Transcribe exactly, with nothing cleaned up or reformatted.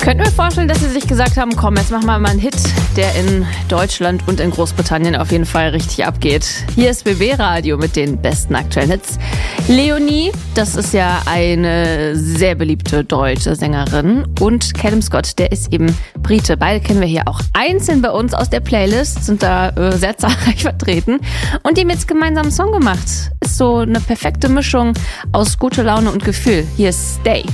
Könnten wir vorstellen, dass sie sich gesagt haben, komm, jetzt machen wir mal einen Hit, der in Deutschland und in Großbritannien auf jeden Fall richtig abgeht. Hier ist B B Radio mit den besten aktuellen Hits. Leonie, das ist ja eine sehr beliebte deutsche Sängerin, und Callum Scott, der ist eben Brite. Beide kennen wir hier auch einzeln bei uns aus der Playlist, sind da äh, sehr zahlreich vertreten, und die haben jetzt gemeinsam einen Song gemacht. Ist so eine perfekte Mischung aus guter Laune und Gefühl. Hier ist Stay.